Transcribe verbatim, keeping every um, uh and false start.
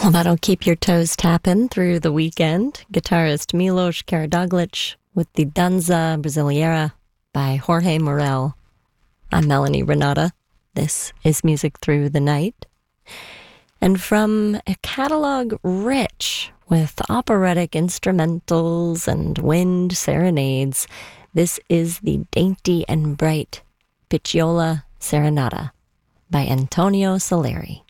Well, that'll keep your toes tapping through the weekend. Guitarist Milos Karadoglic with the Danza Brasileira by Jorge Morel. I'm Melanie Renata. This is Music Through the Night. And from a catalog rich with operatic instrumentals and wind serenades, this is the dainty and bright Picciola Serenata by Antonio Salieri.